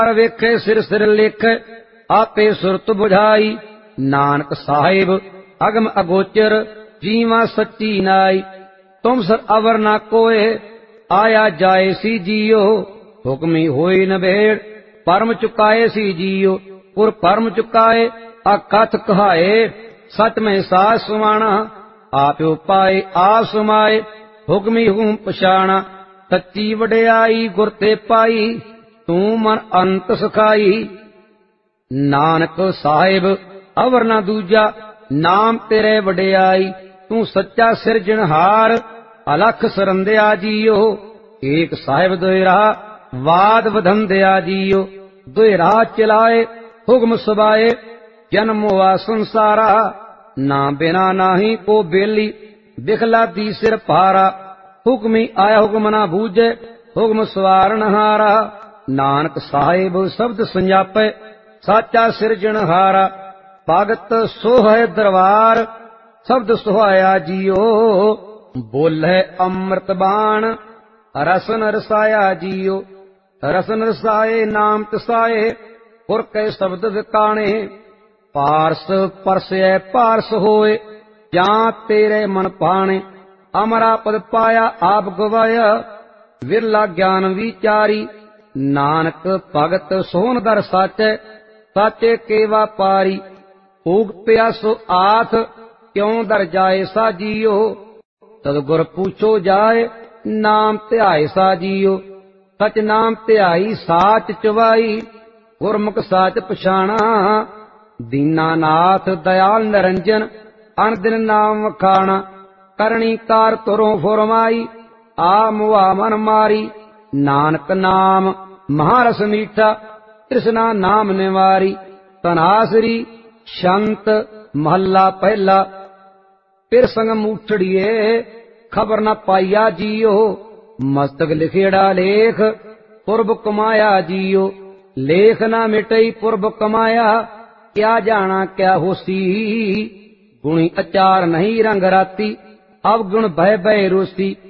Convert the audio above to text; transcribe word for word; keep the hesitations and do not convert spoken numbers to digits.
ਵੇਖੇ ਸਿਰ ਸਿਰ ਲੇਖੇ ਆਪੇ ਸੁਰਤ ਬੁਝਾਈ। ਨਾਨਕ ਸਾਹਿਬ ਅਗਮ ਅਗੋਚਰ ਜੀਵਾ ਸੱਚੀ ਨਾਈ। ਤੁਮ ਸਰ ਅਵਰ ਨਾ ਕੋਏ ਆਇਆ ਜਾਏ ਸੀ ਜੀਓ। ਹੁਕਮੀ ਹੋਈ ਨਬੇੜ ਪਰਮ ਚੁਕਾਏ ਸੀ ਜੀਓ। ਪੁਰ ਪਰਮ ਚੁਕਾਏ ਅਕਥ ਕਹਾਏ ਸਚ ਮੈਂ ਸਾਸ ਸੁਮਾਣਾ। ਆਪਿਓ ਪਾਏ ਆਪ ਸਮਾਏ ਹੁਕਮੀ ਹੂੰ ਪਛਾਣਾ। ਸੱਚੀ ਵਡਿਆਈ ਗੁਰ ਤੇ ਪਾਈ ਤੂੰ ਮਨ ਅੰਤ ਸਖਾਈ। ਨਾਨਕ ਸਾਹਿਬ ਅਵਰ ਨਾ ਦੂਜਾ ਨਾਮ ਤੇਰੇ ਵਡਿਆਈ। ਤੂੰ ਸੱਚਾ ਸਿਰਜਣਹਾਰ ਅਲਖ ਸਰੰਦਿਆ ਜੀਓ। ਏਕ ਸਾਹਿਬ ਦੋਇ ਰਾਹ ਵਾਦ ਵਧੰਦਿਆ ਜੀਓ। ਦੋਇ ਰਾਹ ਚਲਾਏ ਹੁਕਮ ਸੁਭਾਏ ਜਨਮ ਹੋਆ ਸੰਸਾਰਾ। ਨਾ ਬਿਨਾ ਨਾਹੀ ਕੋ ਬੇਲੀ ਬਿਖਲਾ ਦੀ ਸਿਰ ਭਾਰਾ। ਹੁਕਮੀ ਆਇਆ ਹੁਕਮ ਨਾ ਬੂਝੇ ਹੁਕਮ ਸਵਾਰਨਹਾਰਾ। ਨਾਨਕ ਸਾਹਿਬ ਸ਼ਬਦ ਸੰਜਾਪੇ ਸਾਚਾ ਸਿਰਜਣਹਾਰਾ। ਭਗਤ ਸੋਹੈ ਦਰਬਾਰ ਸ਼ਬਦ ਸੁਹਾਇਆ ਜੀਓ। ਬੋਲੇ ਅੰਮ੍ਰਿਤ ਬਾਣ ਰਸਨ ਰਸਾਇਆ ਜੀਓ। ਰਸਨ ਰਸਾਏ ਨਾਮ ਤਸਾਏ ਪੁਰ ਕੈ ਸ਼ਬਦ ਵਿਕਾਣੇ। ਪਾਰਸ ਪਰਸੈ ਪਾਰਸ ਹੋਏ ਜਾਂ ਤੇਰੇ ਮਨ ਪਾਣੇ। ਅਮਰਾ ਪਦ ਪਾਇਆ ਆਪ ਗਵਾਇਆ ਵਿਰਲਾ ਗਿਆਨ ਵਿਚਾਰੀ। ਨਾਨਕ ਭਗਤ ਸੋਹਣ ਦਰ ਸਾਚੈ ਸਾਚੇ ਕੇ ਵਾਪਾਰੀ। ਭੂਖ ਪਿਆਸੋ ਆਥ ਕਿਉ ਦਰ ਜਾਏ ਸਾਜੀਓ। ਤਦ ਗੁਰ ਪੂਛੋ ਜਾਏ ਨਾਮ ਧਿਆਏ ਸਾਜੀਓ। ਸਚ ਨਾਮ ਧਿਆਈ ਸਾਚ ਚਵਾਈ ਗੁਰਮੁਖ ਸਾਚ ਪਛਾਣਾ। ਦੀਨਾਨਾਥ ਦਇਆਲ ਨਿਰੰਜਨ ਅਨ ਦਿਨ ਨਾਮ ਵਖਾਣਾ। ਕਰਨੀ ਕਾਰ ਤੁਰੋਂ ਫੁਰਮਾਈ ਆ ਮੁਆ ਮਨ ਮਾਰੀ। ਨਾਨਕ ਨਾਮ ਮਹਾਰਸ ਮੀਠਾ ਤ੍ਰਿਸ਼ਨਾ ਨਾਮ ਨਿਵਾਰੀ। ਤਨਾਸਰੀ ਸ਼ੰਤ ਮਹੱਲਾ ਪਹਿਲਾ। ਫਿਰ ਸੰਗ ਮੂਠੜੀਏ ਖਬਰ ਨਾ ਪਾਈਆ ਜੀਓ। ਮਸਤਕ ਲਿਖੇੜਾ ਲੇਖ ਪੁਰਬ ਕਮਾਇਆ ਜੀਓ। ਲੇਖ ਨਾ ਮਿਟਈ ਪੁਰਬ ਕਮਾਇਆ ਕਿਆ ਜਾਣਾ ਕਿਆ ਹੋਸੀ। ਗੁਣੀ ਅਚਾਰ ਨਹੀਂ ਰੰਗ ਰਾਤੀ ਅਵਗੁਣ ਭੈ ਭੈ ਰੋਸੀ।